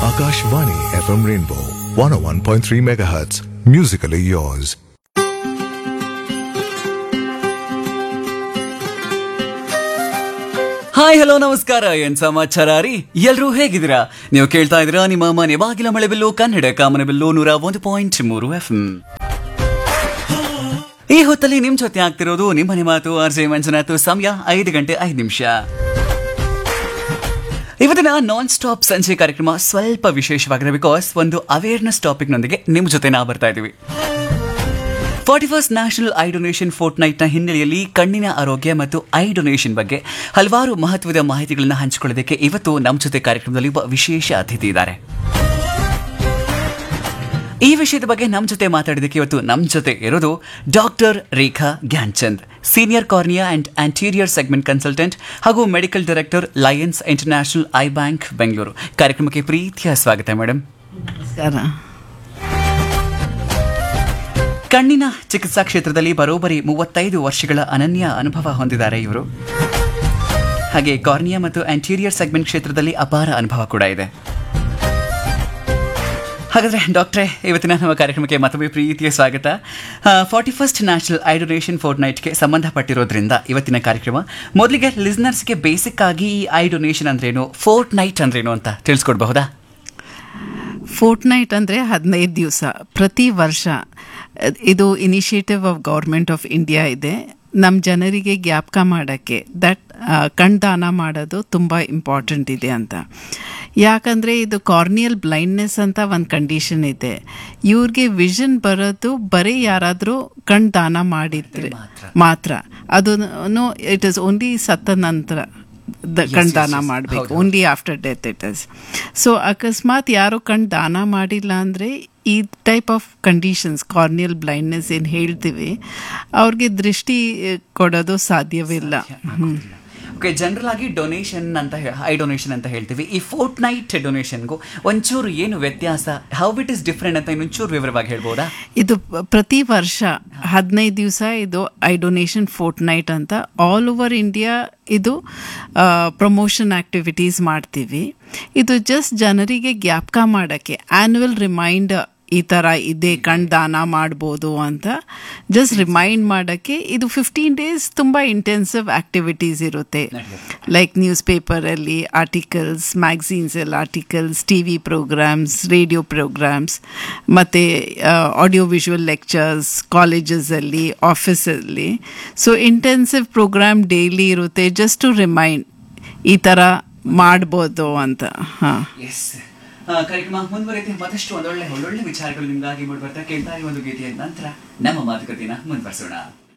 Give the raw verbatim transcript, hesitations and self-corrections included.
Akashvani F M Rainbow one oh one point three megahertz. Musically yours. Hi hello ನಮಸ್ಕಾರ, ಏನ್ ಸಮಾಚಾರ ರೀ? ಎಲ್ರೂ ಹೇಗಿದ್ದೀರಾ? ನೀವು ಕೇಳ್ತಾ ಇದ್ದೀರಾ ನಿಮ್ಮ ಮನೆ ಬಾಗಿಲ ಮಳೆ ಬಿಲ್ಲು ಕನ್ನಡ ಕಾಮನ ಬಿಲ್ಲು ನೂರ ಒಂದು ಪಾಯಿಂಟ್ ಮೂರು ಎಫ್ ಎಂ. ಈ ಹೊತ್ತಲ್ಲಿ ನಿಮ್ ಜೊತೆ ಆಗ್ತಿರೋದು ನಿಮ್ಮನೆ ಮಾತು ಆರ್ ಜೆ ಮಂಜುನಾಥ್. ಸಮಯ ಐದು ಗಂಟೆ ಐದು ನಿಮಿಷ. ಇವತ್ತಿನ ನಾನ್ ಸ್ಟಾಪ್ ಸಂಜೆ ಕಾರ್ಯಕ್ರಮ ಸ್ವಲ್ಪ ವಿಶೇಷವಾಗಿದೆ. ಬಿಕಾಸ್ ಒಂದು ಅವೇರ್ನೆಸ್ ಟಾಪಿಕ್ ನೊಂದಿಗೆ ನಿಮ್ ಜೊತೆ ನಾವು ಬರ್ತಾ ಇದೀವಿ. Forty first national eye donation fort ನೈಟ್ನ ಹಿನ್ನೆಲೆಯಲ್ಲಿ ಕಣ್ಣಿನ ಆರೋಗ್ಯ ಮತ್ತು ಐ ಡೊನೇಷನ್ ಬಗ್ಗೆ ಹಲವಾರು ಮಹತ್ವದ ಮಾಹಿತಿಗಳನ್ನು ಹಂಚಿಕೊಳ್ಳೋದಕ್ಕೆ ಇವತ್ತು ನಮ್ಮ ಜೊತೆ ಕಾರ್ಯಕ್ರಮದಲ್ಲಿ ಒಬ್ಬ ವಿಶೇಷ ಅತಿಥಿ ಇದ್ದಾರೆ. ಈ ವಿಷಯದ ಬಗ್ಗೆ ನಮ್ಮ ಜೊತೆ ಮಾತಾಡೋದಕ್ಕೆ ಇವತ್ತು ನಮ್ಮ ಜೊತೆ ಇರೋದು doctor Rekha ಜ್ಞಾನಚಂದ್, senior cornea and anterior segment consultant ಹಾಗೂ medical director Lions international I bank Bengaluru. ಕಾರ್ಯಕ್ರಮಕ್ಕೆ ಪ್ರೀತಿಯ ಸ್ವಾಗತ ಮೇಡಮ್. ನಮಸ್ಕಾರ. ಕಣ್ಣಿನ ಚಿಕಿತ್ಸಾ ಕ್ಷೇತ್ರದಲ್ಲಿ ಬರೋಬ್ಬರಿ ಮೂವತ್ತೈದು ವರ್ಷಗಳ ಅನನ್ಯ ಅನುಭವ ಹೊಂದಿದ್ದಾರೆ ಇವರು. ಹಾಗೆ ಕಾರ್ನಿಯಾ ಮತ್ತು ಆಂಟೀರಿಯರ್ ಸೆಗ್ಮೆಂಟ್ ಕ್ಷೇತ್ರದಲ್ಲಿ ಅಪಾರ ಅನುಭವ ಕೂಡ ಇದೆ. ಹಾಗಾದರೆ ಡಾಕ್ಟ್ರೇ, ಇವತ್ತಿನ ನಮ್ಮ ಕಾರ್ಯಕ್ರಮಕ್ಕೆ ಮತ್ತೊಮ್ಮೆ ಪ್ರೀತಿಯ ಸ್ವಾಗತ. Forty first national eye donation fort ನೈಟ್ಗೆ ಸಂಬಂಧಪಟ್ಟಿರೋದ್ರಿಂದ ಇವತ್ತಿನ ಕಾರ್ಯಕ್ರಮ ಮೊದಲಿಗೆ ಲಿಸ್ನರ್ಸ್ಗೆ ಬೇಸಿಕ್ ಆಗಿ ಈ ಐ ಡೊನೇಷನ್ ಅಂದ್ರೇನು, ಫೋರ್ಟ್ ನೈಟ್ ಅಂದ್ರೇನು ಅಂತ ತಿಳಿಸ್ಕೊಡ್ಬಹುದಾ? ಫೋರ್ಟ್ ನೈಟ್ ಅಂದರೆ ಹದಿನೈದು ದಿವಸ ಪ್ರತಿ ವರ್ಷ. ಇದು initiative of government of India ಇದೆ. ನಮ್ಮ ಜನರಿಗೆ ಜ್ಞಾಪಕ ಮಾಡೋಕ್ಕೆ ದಟ್ ಕಣ್ದಾನ ಮಾಡೋದು ತುಂಬ ಇಂಪಾರ್ಟೆಂಟ್ ಇದೆ ಅಂತ. ಯಾಕಂದರೆ ಇದು ಕಾರ್ನಿಯಲ್ ಬ್ಲೈಂಡ್ನೆಸ್ ಅಂತ ಒಂದು ಕಂಡೀಷನ್ ಇದೆ. ಇವ್ರಿಗೆ ವಿಷನ್ ಬರೋದು ಬರೀ ಯಾರಾದರೂ ಕಣ್ದಾನ ಮಾಡಿದ್ರೆ ಮಾತ್ರ. ಅದು ಇಟ್ ಇಸ್ ಓನ್ಲಿ ಸತ್ತ ನಂತರ ಕಣ್ದಾನ ಮಾಡಬೇಕು, only after death it is. So ಅಕಸ್ಮಾತ್ ಯಾರು ಕಣ್ ದಾನ ಮಾಡಿಲ್ಲ ಅಂದರೆ ಈ type of conditions, corneal blindness ಏನು ಹೇಳ್ತೀವಿ, ಅವ್ರಿಗೆ ದೃಷ್ಟಿ ಕೊಡೋದು ಸಾಧ್ಯವಿಲ್ಲ. ಓಕೆ, ಜನರಲ್ ಆಗಿ ಡೊನೇಷನ್ ಅಂತ ಐ ಡೊನೇಷನ್ ಅಂತ ಹೇಳ್ತೀವಿ. ಈ ಫೋರ್ಟ್ ನೈಟ್ ಡೊನೇಷನ್ಗೂ ಒಂಚೂರು ಏನು ವ್ಯತ್ಯಾಸ, ಹೌ ಇಟ್ ಇಸ್ ಡಿಫ್ರೆಂಟ್ ಅಂತ ಇನ್ನೊಂಚೂರು ವಿವರವಾಗಿ ಹೇಳ್ಬೋದಾ? ಇದು ಪ್ರತಿ ವರ್ಷ ಹದಿನೈದು ದಿವಸ ಇದು ಐ ಡೊನೇಷನ್ ಫೋರ್ಟ್ ನೈಟ್ ಅಂತ ಆಲ್ ಓವರ್ ಇಂಡಿಯಾ ಇದು ಪ್ರಮೋಷನ್ ಆ್ಯಕ್ಟಿವಿಟೀಸ್ ಮಾಡ್ತೀವಿ. ಇದು ಜಸ್ಟ್ ಜನರಿಗೆ ಜ್ಞಾಪಕ ಮಾಡೋಕ್ಕೆ ಆ್ಯನ್ಯುವಲ್ ರಿಮೈಂಡರ್ ಈ ಥರ ಇದೆ, ಕಣ್ ದಾನ ಮಾಡ್ಬೋದು ಅಂತ ಜಸ್ಟ್ ರಿಮೈಂಡ್ ಮಾಡೋಕ್ಕೆ. ಇದು ಫಿಫ್ಟೀನ್ ಡೇಸ್ ತುಂಬ ಇಂಟೆನ್ಸಿವ್ ಆ್ಯಕ್ಟಿವಿಟೀಸ್ ಇರುತ್ತೆ. ಲೈಕ್ ನ್ಯೂಸ್ ಪೇಪರಲ್ಲಿ articles, ಮ್ಯಾಗ್ಝೀನ್ಸಲ್ಲಿ articles, T V programmes, radio programmes, ಮತ್ತು ಆಡಿಯೋ ವಿಜುವಲ್ ಲೆಕ್ಚರ್ಸ್ ಕಾಲೇಜಸಲ್ಲಿ, ಆಫೀಸಲ್ಲಿ. ಸೊ ಇಂಟೆನ್ಸಿವ್ ಪ್ರೋಗ್ರಾಮ್ ಡೈಲಿ ಇರುತ್ತೆ, ಜಸ್ಟ್ ಟು ರಿಮೈಂಡ್ ಈ ಥರ ಮಾಡ್ಬೋದು ಅಂತ. ಹಾಂ, ಕಾರ್ಯಕ್ರಮ ಮುಂದುವರೆಯುತ್ತೆ. ಮತ್ತಷ್ಟು ಒಂದೊಳ್ಳೆ ಒಳ್ಳೊಳ್ಳೆ ವಿಚಾರಗಳು ನಿಮಗಾಗಿ ಮೂಡಿ ಬರ್ತಾ ಕೇಳ್ತಾ ಈ ಒಂದು ಗೀತೆಯ ನಂತರ ನಮ್ಮ ಮಾತುಕತೆಯನ್ನು ಮುಂದುವರಿಸೋಣ.